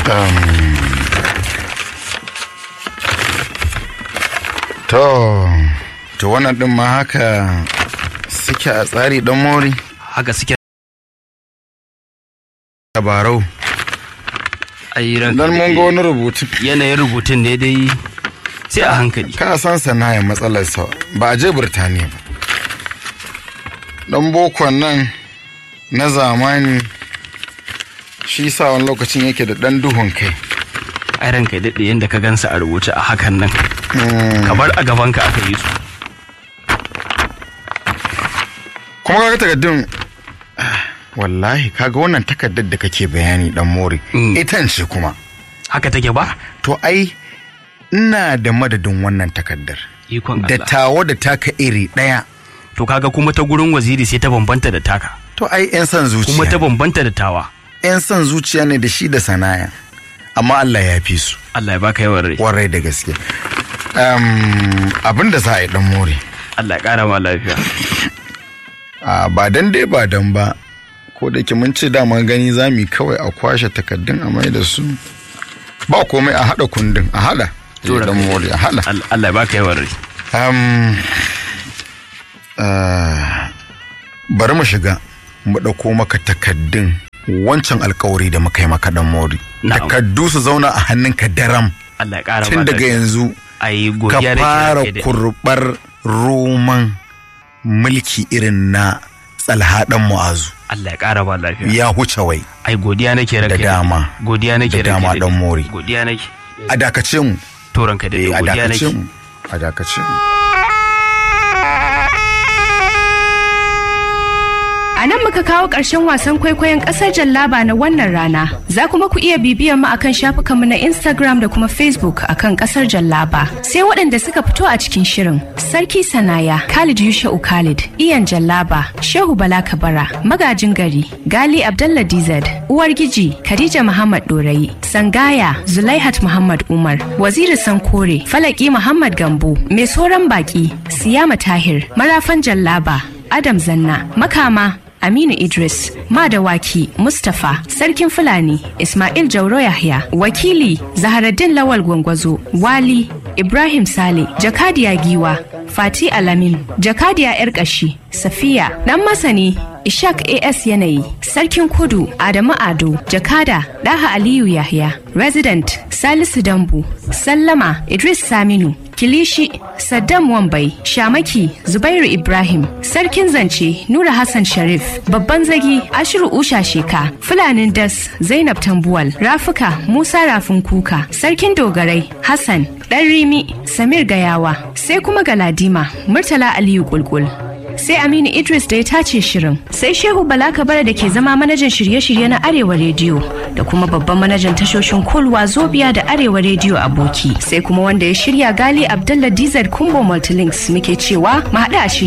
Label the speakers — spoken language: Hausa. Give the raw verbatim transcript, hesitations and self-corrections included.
Speaker 1: To, to wannan din ma haka suke a tsari dan mori?
Speaker 2: Haka suke
Speaker 1: tabarau.
Speaker 2: Ayran
Speaker 1: Dan mun ga wani rubutun.
Speaker 2: Yanayin rubutun ne dai sai a hankali.
Speaker 1: Ka san sana'a matsalar sa ba a je Burtaniya ba. Dan bokon nan na zamani shi sa wani lokacin yake da dan duhun kai.
Speaker 2: Ai ranka daɗe yadda ka gansa a rubuce a hakan nan kamar a gabanka aka yi su.
Speaker 1: Kuma kaga takardun wallahi kaga wannan takardar da kake bayani dan mori itan ce kuma
Speaker 2: haka take ba
Speaker 1: to ai ina da madadin wannan takardar
Speaker 2: ikon Allah
Speaker 1: da tawo da taka iri daya
Speaker 2: to kaga kuma ta gurin waziri sai ta bambanta da taka
Speaker 1: to ai yan san zuciya
Speaker 2: kuma ta bambanta da tawa
Speaker 1: yan san zuciya ne da shi da sanaya amma Allah ya fi su
Speaker 2: Allah ya baka yawan rai
Speaker 1: warai da gaske um, abin da za a yi dan more
Speaker 2: Allah ya kara ma lafiya
Speaker 1: a ba dan dai ba dan ba ko da ke mun ce dama gani zami kawai a kwashe takaddun a mai da su ba komai a hada kundin a hada dan more a hada
Speaker 2: Allah ya baka yawan rai
Speaker 1: um, uh, bari mu shiga mu dauko maka takaddun wancan alkawari da muka yi maka dan mori takaddu su zauna a hannunka daram
Speaker 2: Allah ya kara
Speaker 1: tun daga yanzu
Speaker 2: ai godiya
Speaker 1: ka fara kurbar roman mulki irin na tsalha dan mu'azu
Speaker 2: Allah ya kara ba lafiya
Speaker 1: ya huce wai
Speaker 2: ai godiya nake ranka
Speaker 1: da dama
Speaker 2: godiya nake
Speaker 1: da dama dan mori
Speaker 2: godiya nake
Speaker 1: a dakace mu
Speaker 2: to ranka da godiya nake
Speaker 1: a dakace mu
Speaker 3: A nan muka kawo ƙarshen wasan kwaikwayon ƙasar Jallaba na wannan rana. Za kuma ku iya bibiyar mu akan shafukanmu na Instagram da kuma Facebook akan ƙasar Jallaba. Sai waɗanda suka fito a cikin shirin. Sarki Sanaya, Khalid Yusha'u Khalid, Iyan Jallaba, Shehu Bala Kabara, Magajin Gari, Gali Abdallah D Z, Uwar Giji, Khadija Muhammad Dorayi, Sangaya, Zulaihat Muhammad Umar, Waziri Sankore, Falaki Muhammad Gambo, Mai Soran Baki, Siyama Tahir, Marafan Jallaba, Adam Zanna, Makama, Aminu Idris, Madawaki, Mustapha, Sarkin Fulani, Ismail Jauro Yahya, Wakili, Zaharaddin Lawal Gwangwazo, Wali, Ibrahim Sale, Jakadiya Giwa, Fati Alamin, Jakadiya Yarkashi, Safiya, Dan Masani, Ishak A S Yanayi, Sarkin Kudu, Adamu Ado, Jakada, Daha Aliyu Yahya, Resident, Salisu Dambu, Sallama, Idris Saminu, Kilishi, Saddam Wambai, Shamaki, Zubairu Ibrahim, Sarkin Zance, Nura Hassan Sharif, Babban Zagi, Ashiru Usha Sheka, Fulanin Das, Zainab Tambuwal, Rafuka, Musa Rafin Kuka, Sarkin Dogarai, Hassan, Dan Rimi, Samir Gayawa, sai kuma Galadima, Murtala Aliyu Kulkul. Sai Aminu Idris da ya tace shirin, sai Shehu Bala Kabara da ke zama manajan shirye-shirye na Arewa Rediyo da kuma babban manajan tashoshin Kulwa Zobiya da Arewa Rediyo Aboki, sai kuma wanda ya shirya Gali Abdallah D Z Kumbo Multilinks muke cewa mu haɗu a shiri